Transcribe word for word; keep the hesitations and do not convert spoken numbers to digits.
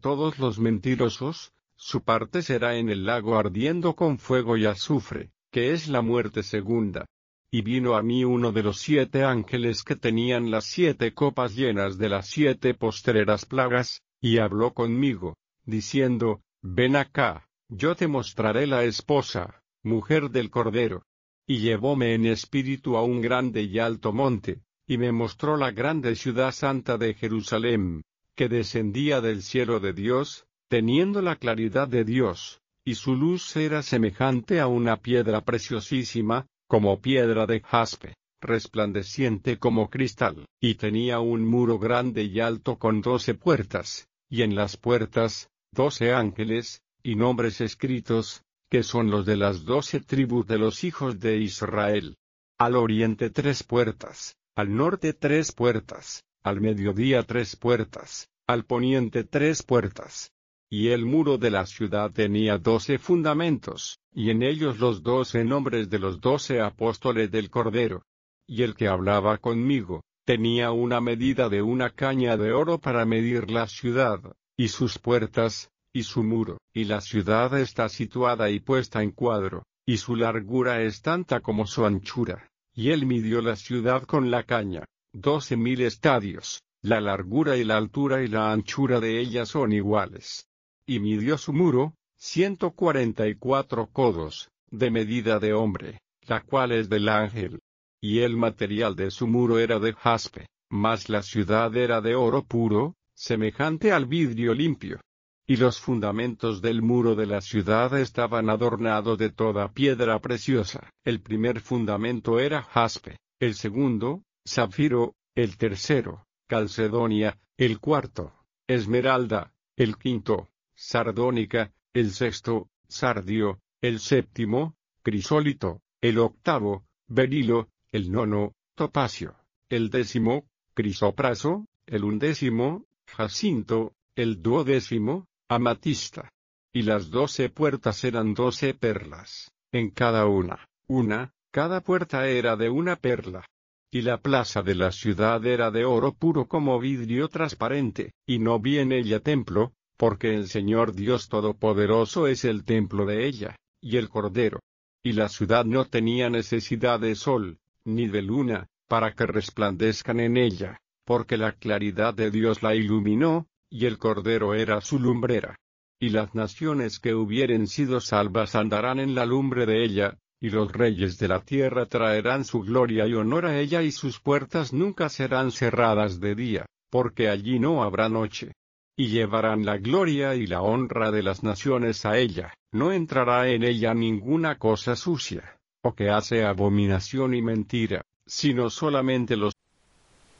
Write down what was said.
todos los mentirosos, su parte será en el lago ardiendo con fuego y azufre, que es la muerte segunda. Y vino a mí uno de los siete ángeles que tenían las siete copas llenas de las siete postreras plagas, y habló conmigo, diciendo, ven acá, yo te mostraré la esposa, mujer del Cordero. Y llevóme en espíritu a un grande y alto monte, y me mostró la grande ciudad santa de Jerusalem, que descendía del cielo de Dios, teniendo la claridad de Dios, y su luz era semejante a una piedra preciosísima, como piedra de jaspe, resplandeciente como cristal, y tenía un muro grande y alto con doce puertas, y en las puertas, doce ángeles, y nombres escritos, que son los de las doce tribus de los hijos de Israel. Al oriente tres puertas, al norte tres puertas, al mediodía tres puertas, al poniente tres puertas. Y el muro de la ciudad tenía doce fundamentos, y en ellos los doce nombres de los doce apóstoles del Cordero. Y el que hablaba conmigo, tenía una medida de una caña de oro para medir la ciudad, y sus puertas, y su muro. Y la ciudad está situada y puesta en cuadro, y su largura es tanta como su anchura. Y él midió la ciudad con la caña, doce mil estadios, la largura y la altura y la anchura de ella son iguales. Y midió su muro, ciento cuarenta y cuatro codos, de medida de hombre, la cual es del ángel. Y el material de su muro era de jaspe, mas la ciudad era de oro puro, semejante al vidrio limpio. Y los fundamentos del muro de la ciudad estaban adornados de toda piedra preciosa. El primer fundamento era jaspe, el segundo, zafiro, el tercero, calcedonia, el cuarto, esmeralda, el quinto, sardónica, el sexto, sardio, el séptimo, crisólito, el octavo, berilo, el nono, topacio, el décimo, crisopraso, el undécimo, jacinto, el duodécimo, amatista. Y las doce puertas eran doce perlas, en cada una, una, cada puerta era de una perla. Y la plaza de la ciudad era de oro puro como vidrio transparente, y no vi en ella templo, porque el Señor Dios Todopoderoso es el templo de ella, y el Cordero. Y la ciudad no tenía necesidad de sol, ni de luna, para que resplandezcan en ella, porque la claridad de Dios la iluminó, y el Cordero era su lumbrera. Y las naciones que hubieren sido salvas andarán en la lumbre de ella, y los reyes de la tierra traerán su gloria y honor a ella, y sus puertas nunca serán cerradas de día, porque allí no habrá noche. Y llevarán la gloria y la honra de las naciones a ella, no entrará en ella ninguna cosa sucia, o que hace abominación y mentira, sino solamente los